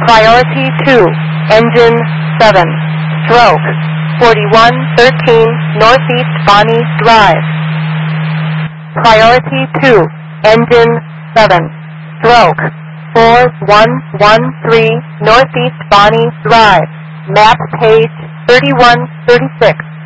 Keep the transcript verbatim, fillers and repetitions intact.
Priority two, engine seven, stroke forty-one thirteen Northeast Bonnie Drive. Priority two, engine seven, stroke four one one three Northeast Bonnie Drive. Map page thirty-one thirty-six.